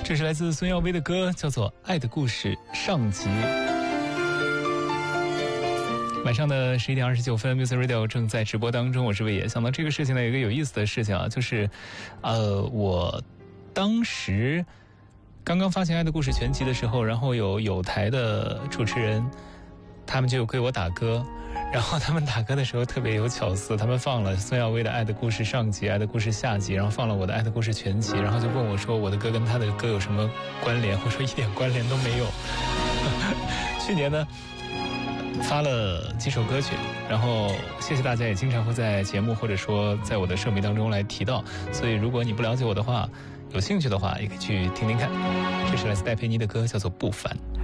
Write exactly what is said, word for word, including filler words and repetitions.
这是来自孙耀威的歌，叫做《爱的故事》上集。晚上的十一点二十九分 ，Music Radio 正在直播当中，我是魏野。想到这个事情呢，有一个有意思的事情啊，就是，呃，我当时刚刚发行《爱的故事》全集的时候，然后有有台的主持人，他们就给我打歌，然后他们打歌的时候特别有巧思，他们放了孙耀威的《爱的故事》上集、《爱的故事》下集，然后放了我的《爱的故事》全集，然后就问我说我的歌跟他的歌有什么关联？我说一点关联都没有。去年呢，发了几首歌曲，然后谢谢大家也经常会在节目或者说在我的社媒当中来提到，所以如果你不了解我的话，有兴趣的话也可以去听听看。这是来自戴佩妮的歌，叫做《不凡》。